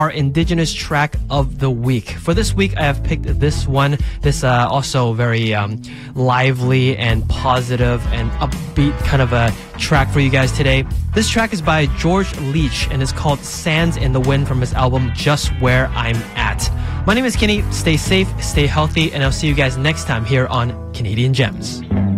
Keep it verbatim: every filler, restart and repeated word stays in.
our Indigenous track of the week. For this week, I have picked this one. This uh, also very um, lively and positive and upbeat kind of a track for you guys today. This track is by George Leach and is called Sands in the Wind from his album Just Where I'm At. My name is Kenny. Stay safe, stay healthy, and I'll see you guys next time here on Canadian Gems.